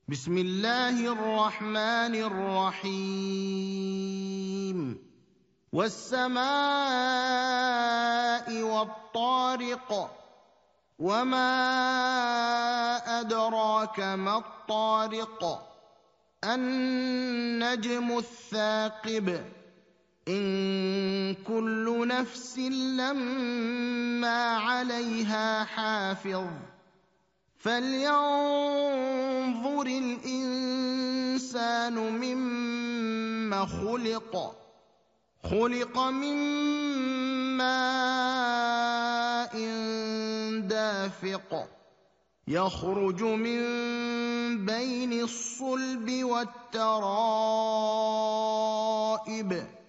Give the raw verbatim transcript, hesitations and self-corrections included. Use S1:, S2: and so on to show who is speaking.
S1: بسم الله الرحمن الرحيم والسماء والطارق وما أدراك ما الطارق النجم الثاقب إن كل نفس لما عليها حافظ فلينظر الإنسان مما خلق خلق من ماء دافق يخرج من بين الصلب والترائب